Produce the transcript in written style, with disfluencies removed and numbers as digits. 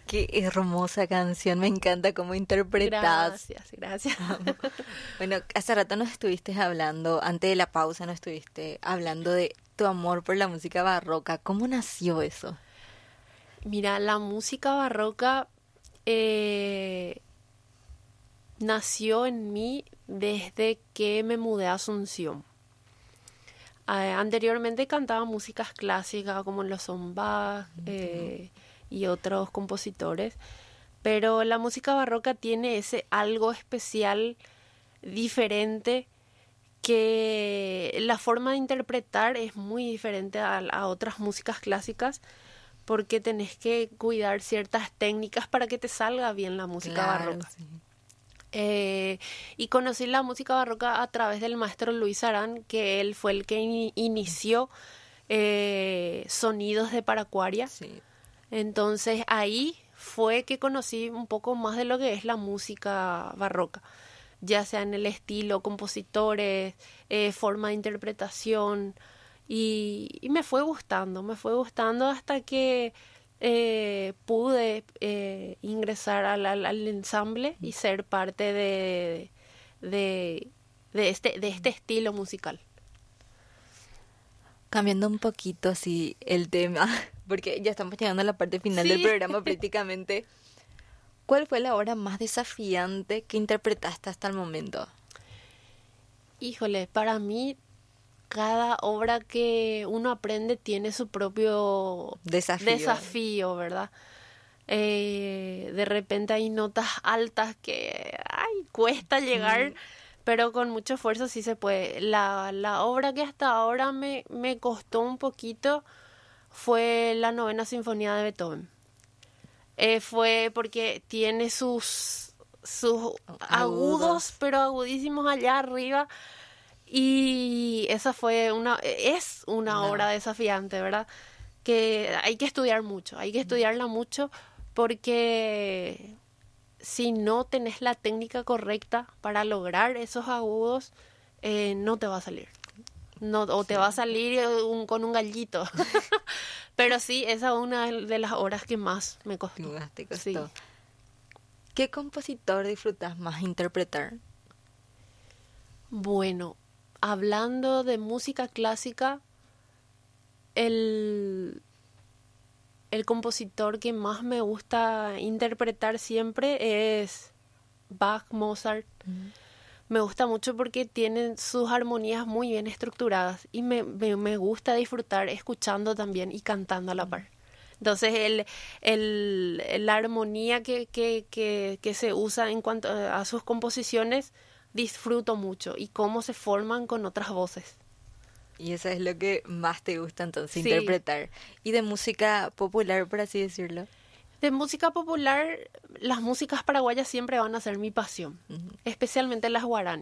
Qué hermosa canción, me encanta cómo interpretas. Gracias. Bueno, hace rato nos estuviste hablando, antes de la pausa nos estuviste hablando de tu amor por la música barroca. ¿Cómo nació eso? Mira, la música barroca nació en mí desde que me mudé a Asunción. Anteriormente cantaba músicas clásicas como lo son Bach y otros compositores, pero la música barroca tiene ese algo especial, diferente, que la forma de interpretar es muy diferente a otras músicas clásicas, porque tenés que cuidar ciertas técnicas para que te salga bien la música barroca. Sí. Y conocí la música barroca a través del maestro Luis Arán, que él fue el que inició Sonidos de Paracuaria. Sí. Entonces ahí fue que conocí un poco más de lo que es la música barroca, ya sea en el estilo, compositores, forma de interpretación, y me fue gustando hasta que pude ingresar al ensamble y ser parte de este estilo musical. Cambiando un poquito así el tema, porque ya estamos llegando a la parte final del programa prácticamente. ¿Cuál fue la obra más desafiante que interpretaste hasta el momento? Híjole, para mí cada obra que uno aprende tiene su propio desafío, ¿verdad? De repente hay notas altas que cuesta llegar, pero con mucho esfuerzo sí se puede. La obra que hasta ahora me costó un poquito fue la Novena Sinfonía de Beethoven. Fue porque tiene sus agudos, pero agudísimos allá arriba. Y esa es una obra desafiante, ¿verdad? Que hay que estudiar mucho, hay que estudiarla mucho, porque si no tenés la técnica correcta para lograr esos agudos, no te va a salir. Te va a salir con un gallito. Pero sí, esa es una de las obras que más me costó. Te costó. Sí. ¿Qué compositor disfrutas más interpretar? Bueno, hablando de música clásica, el compositor que más me gusta interpretar siempre es Bach, Mozart. Me gusta mucho porque tienen sus armonías muy bien estructuradas y me gusta disfrutar escuchando también y cantando a la par. Entonces la armonía que se usa en cuanto a sus composiciones, disfruto mucho, y cómo se forman con otras voces. Y eso es lo que más te gusta entonces, Sí. interpretar. Y de música popular, por así decirlo. De música popular, las músicas paraguayas siempre van a ser mi pasión, especialmente las guaranes.